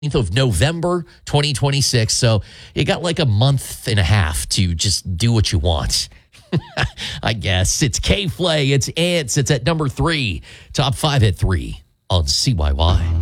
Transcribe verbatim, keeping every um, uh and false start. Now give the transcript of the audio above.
of November, twenty twenty-six. So you got like a month and a half to just do what you want. I guess. It's K-Flay, it's Ants, it's at number three. Top five at three on C Y Y.